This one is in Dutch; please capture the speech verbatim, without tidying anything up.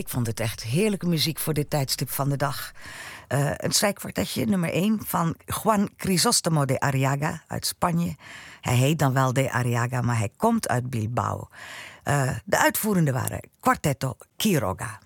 Ik vond het echt heerlijke muziek voor dit tijdstip van de dag. Uh, een strijkkwartetje, nummer één, van Juan Crisóstomo de Arriaga uit Spanje. Hij heet dan wel de Arriaga, maar hij komt uit Bilbao. Uh, de uitvoerenden waren Quartetto Quiroga.